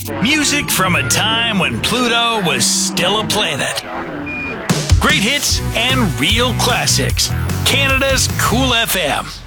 Music from a time when Pluto was still a planet. Great hits and real classics. Canada's Cool FM.